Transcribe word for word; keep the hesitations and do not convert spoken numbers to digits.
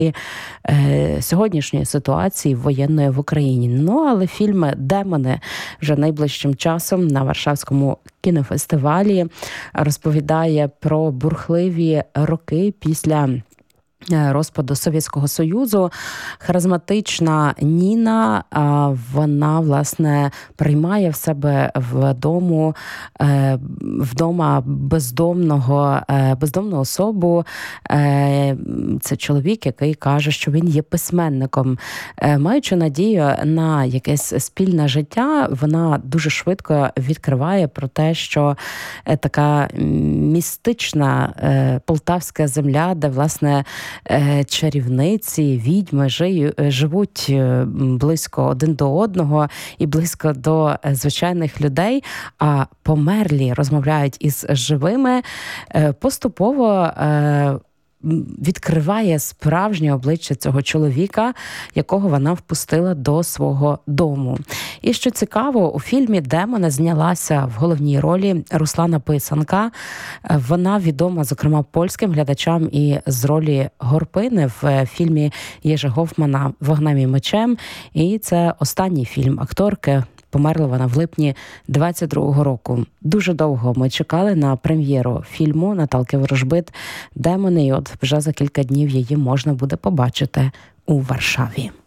сьогоднішньої ситуації воєнної в Україні. Ну, але фільм «Демони» вже найближчим часом на Варшавському кінофестивалі розповідає про бурхливі роки після розпаду Совєтського Союзу. Харизматична Ніна, вона, власне, приймає в себе вдому, вдома бездомного, бездомну особу. Це чоловік, який каже, що він є письменником. Маючи надію на якесь спільне життя, вона дуже швидко відкриває про те, що така містична полтавська земля, де, власне, чарівниці, відьми живуть близько один до одного і близько до звичайних людей, а померлі розмовляють із живими, поступово відкриває справжнє обличчя цього чоловіка, якого вона впустила до свого дому. І що цікаво, у фільмі «Демони» знялася в головній ролі Руслана Писанка. Вона відома, зокрема, польським глядачам і з ролі Горпини в фільмі Єжи Гофмана «Вогнем і мечем». І це останній фільм акторки. Померла вона в липні двадцять другого року. Дуже довго ми чекали на прем'єру фільму Наталки Ворожбит «Демони», і от вже за кілька днів її можна буде побачити у Варшаві.